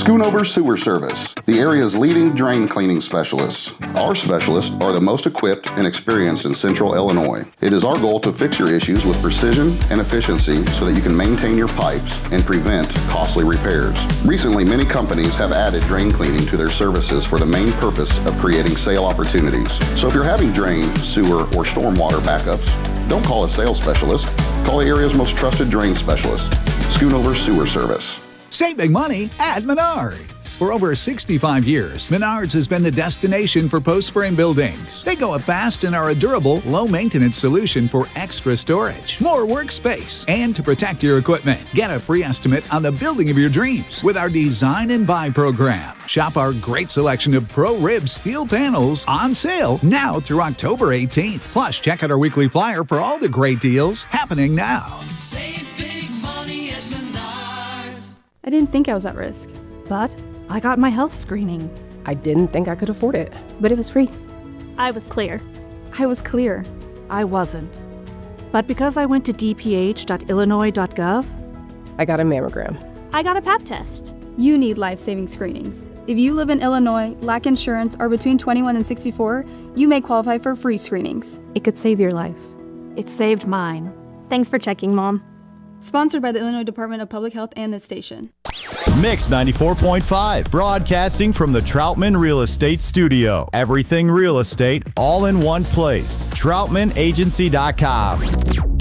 Schoonover Sewer Service, the area's leading drain cleaning specialists. Our specialists are the most equipped and experienced in Central Illinois. It is our goal to fix your issues with precision and efficiency so that you can maintain your pipes and prevent costly repairs. Recently, many companies have added drain cleaning to their services for the main purpose of creating sale opportunities. So if you're having drain, sewer, or stormwater backups, don't call a sales specialist. Call the area's most trusted drain specialist, Schoonover Sewer Service. Save big money at Menards. For over 65 years, Menards has been the destination for post-frame buildings. They go up fast and are a durable, low-maintenance solution for extra storage, more workspace, and to protect your equipment. Get a free estimate on the building of your dreams with our Design and Buy program. Shop our great selection of Pro-Rib steel panels on sale now through October 18th. Plus, check out our weekly flyer for all the great deals happening now. Save big money at Menards. I didn't think I was at risk. But I got my health screening. I didn't think I could afford it. But it was free. I was clear. I was clear. I wasn't. But because I went to dph.illinois.gov, I got a mammogram. I got a pap test. You need life-saving screenings. If you live in Illinois, lack insurance, are between 21 and 64, you may qualify for free screenings. it could save your life. It saved mine. Thanks for checking, Mom. Sponsored by the Illinois Department of Public Health and this station. Mix 94.5, broadcasting from the Troutman Real Estate Studio. Everything real estate, all in one place. TroutmanAgency.com.